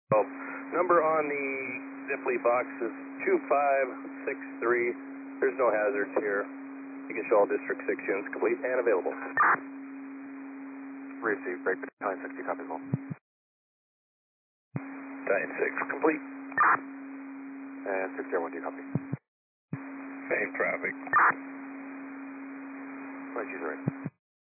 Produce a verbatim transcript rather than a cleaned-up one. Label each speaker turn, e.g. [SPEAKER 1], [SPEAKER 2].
[SPEAKER 1] Oh, number on the Zipley box is two five six three. There's no hazards here. You can show all District six units complete and available.
[SPEAKER 2] Received. Break battalion sixty, copy as well.
[SPEAKER 1] Battalion six complete.
[SPEAKER 2] And six zero one two, copy.
[SPEAKER 1] Same traffic.
[SPEAKER 2] Right, user right.